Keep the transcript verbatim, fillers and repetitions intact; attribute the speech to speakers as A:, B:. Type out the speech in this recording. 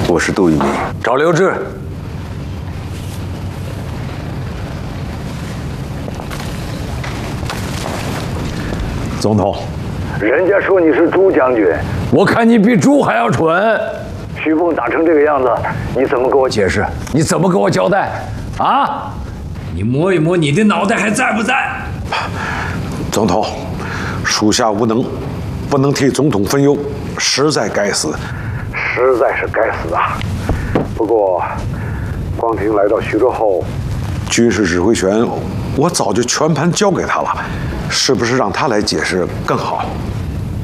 A: 我是杜聿明。
B: 找刘志。
C: 总统，
D: 人家说你是朱将军，
B: 我看你比猪还要蠢。
D: 徐凤打成这个样子，你怎么给我解释？
B: 你怎么给我交代？啊？你摸一摸你的脑袋还在不在？
C: 总统，属下无能，不能替总统分忧，实在该死。
D: 实在是该死啊！不过，光庭来到徐州后，
C: 军事指挥权我早就全盘交给他了，是不是让他来解释更好？